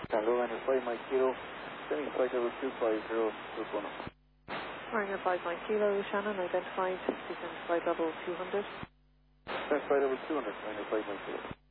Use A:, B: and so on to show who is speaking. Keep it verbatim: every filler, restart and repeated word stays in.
A: Hello, Ryanair five Mike Kilo, sending flight level two five zero, group one.
B: Ryanair five Mike Kilo, Shannon identified, descend flight level two hundred.
A: Send flight level two hundred, Ryanair five Mike Kilo.